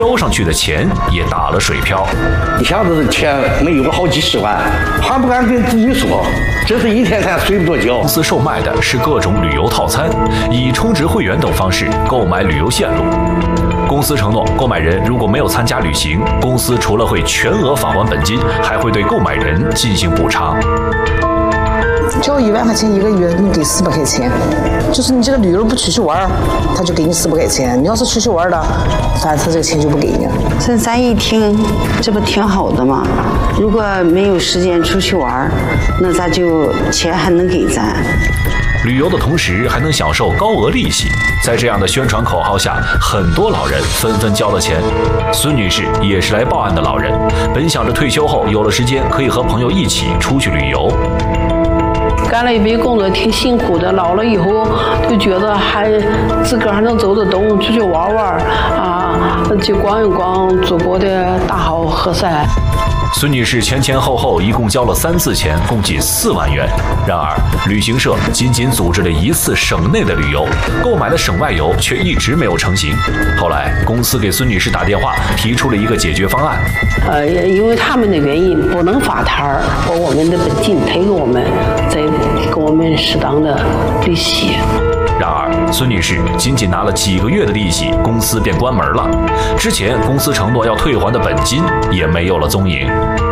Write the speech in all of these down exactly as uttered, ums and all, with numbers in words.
交上去的钱也打了水漂。 一下子钱没有个好几十万，还不敢跟自己说，这是一天才睡不着觉。 公司售卖的是各种旅游套餐，以充值会员等方式购买旅游线路。公司承诺，购买人如果没有参加旅行，公司除了会全额返还本金，还会对购买人进行补偿。 交一万块钱一个月，你给四百块钱，就是你这个旅游不出去玩，他就给你四百块钱；你要是出去玩的，反正他这个钱就不给你了。 这咱一听，这不挺好的吗？如果没有时间出去玩，那咱就钱还能给咱。 旅游的同时还能享受高额利息，在这样的宣传口号下，很多老人纷纷交了钱。孙女士也是来报案的老人，本想着退休后有了时间可以和朋友一起出去旅游。 干了一辈工作挺辛苦的，老了以后就觉得还自个儿还能走得动，出去玩玩啊，去逛一逛祖国的大好河山。 孙女士前前后后一共交了三次钱，共计四万元。然而，旅行社仅仅组织了一次省内的旅游，购买的省外游却一直没有成型。后来，公司给孙女士打电话，提出了一个解决方案。 呃，因为他们的原因，不能发摊儿，把我们的本金退给我们，再给我们适当的利息。 然而，孙女士仅仅拿了几个月的利息，公司便关门了。之前公司承诺要退还的本金也没有了踪影。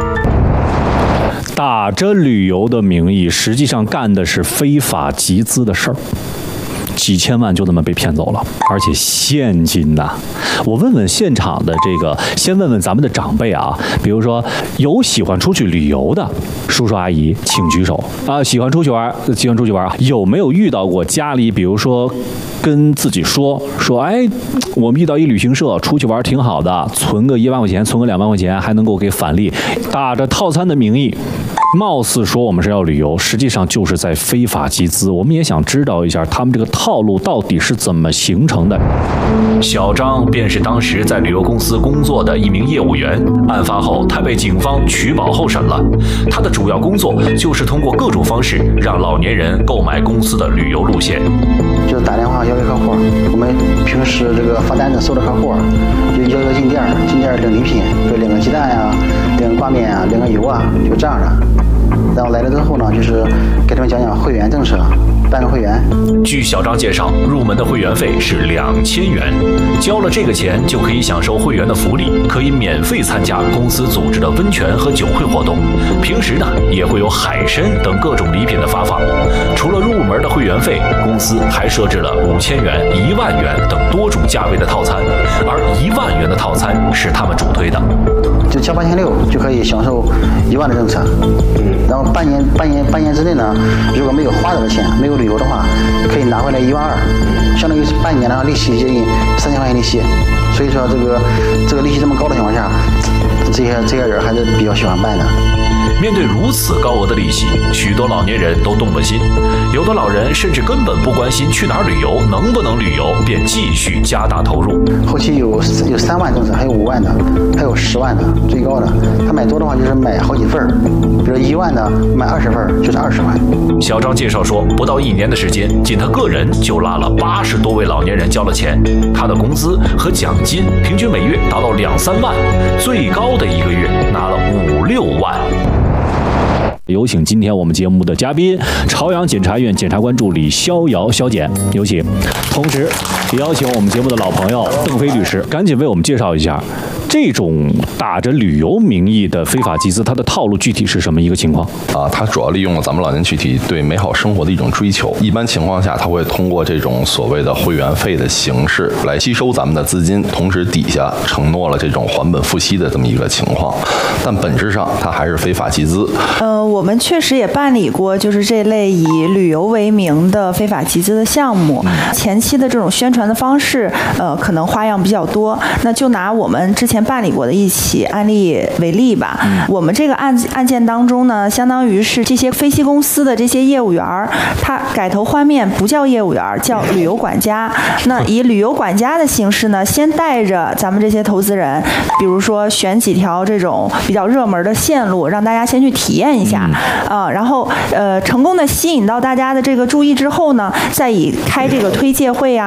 打着旅游的名义，实际上干的是非法集资的事儿。几千万就这么被骗走了，而且现金呐！我问问现场的这个，先问问咱们的长辈啊，比如说有喜欢出去旅游的叔叔阿姨，请举手啊！喜欢出去玩，喜欢出去玩啊！有没有遇到过家里，比如说跟自己说说，哎，我们遇到一旅行社出去玩挺好的，存个一万块钱，存个两万块钱，还能够给返利，打着套餐的名义。貌似说我们是要旅游，实际上就是在非法集资。我们也想知道一下他们这个套路到底是怎么形成的。 小张便是当时在旅游公司工作的一名业务员。案发后，他被警方取保候审了。他的主要工作就是通过各种方式让老年人购买公司的旅游路线。 就是打电话邀约客户，我们平时这个发单子收的客户，就邀约进店，进店领礼品，就领个鸡蛋呀、啊，领个挂面啊，领个油啊，就这样的。然后来了之后呢，就是给他们讲讲会员政策，办个会员。 据小张介绍，入门的会员费是两千元，交了这个钱就可以享受会员的福利，可以免费参加公司组织的温泉和酒会活动。平时呢，也会有海参等各种礼品的发放。除了入门的会员费，公司还设置了五千元、一万元等多种价位的套餐，而一万元的套餐是他们主推的。 就交八千六就可以享受一万的政策，然后半年半年半年之内呢，如果没有花掉的钱，没有旅游的话，可以拿回来一万二，相当于是半年的利息接近三千块钱利息。所以说这个这个利息这么高的情况下，这些这些人还是比较喜欢办的。 面对如此高额的利息，许多老年人都动了心，有的老人甚至根本不关心去哪儿旅游，能不能旅游，便继续加大投入。 后期有有三万政策，还有五万的，还有十万的，最高的。他买多的话就是买好几份，比如一万的买二十份就是二十万。 小张介绍说，不到一年的时间，仅他个人就拉了八十多位老年人交了钱，他的工资和奖金平均每月达到两三万，最高的一个月拿了五六万。 有请今天我们节目的嘉宾，朝阳检察院检察官助理肖瑶肖检，有请。同时也邀请我们节目的老朋友邓飞律师，赶紧为我们介绍一下这种打着旅游名义的非法集资，它的套路具体是什么一个情况啊？它主要利用了咱们老年群体对美好生活的一种追求。一般情况下，它会通过这种所谓的会员费的形式来吸收咱们的资金，同时底下承诺了这种还本付息的这么一个情况。但本质上，它还是非法集资。 呃，我们确实也办理过，就是这类以旅游为名的非法集资的项目。前期的这种宣传的方式，呃，可能花样比较多。那就拿我们之前办理过的一起案例为例吧。嗯、我们这个案案件当中呢，相当于是这些飞机公司的这些业务员，他改头换面，不叫业务员，叫旅游管家。那以旅游管家的形式呢，先带着咱们这些投资人，比如说选几条这种比较热门的线路，让大家先去体验一下。啊、呃，然后呃，成功的吸引到大家的这个注意之后呢，再以开这个推介会啊，